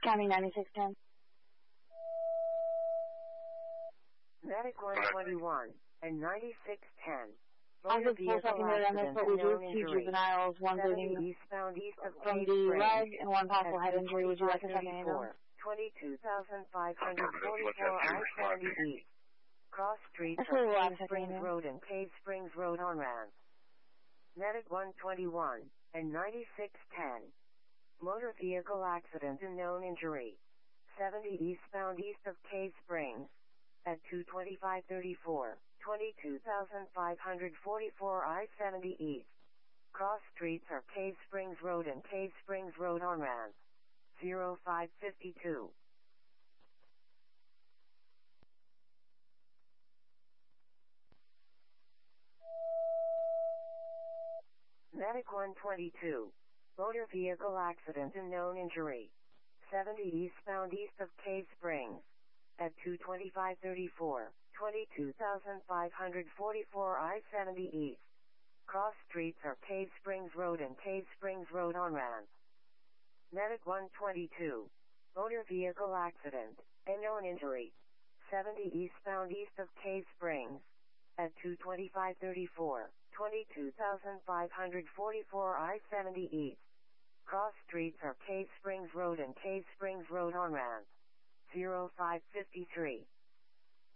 County 9610. Medic 121 and 9610. On this full secondary on this, what we do is 2 juveniles, one bleeding eastbound east of from Cave the Springs leg and one possible head injury. Would you like a second ambulance? 22,544 I-70 east. Cross streets of Cave Springs Road and Cave Springs Road on ramp. Medic 121 and 9610. Motor vehicle accident and known injury. 70 eastbound east of Cave Springs. At 22534, 22,544 I-70 east. Cross streets are Cave Springs Road and Cave Springs Road on ramp. 0552. Medic 122. Motor vehicle accident and known injury. 70 eastbound east of Cave Springs. At 22534, 22,544 I-70 east. Cross streets are Cave Springs Road and Cave Springs Road on ramp. Medic 122. Motor vehicle accident and known injury. 70 eastbound east of Cave Springs. At 22534, 22,544 I-70 east. Cross streets are Cave Springs Road and Cave Springs Road on ramp. 0553.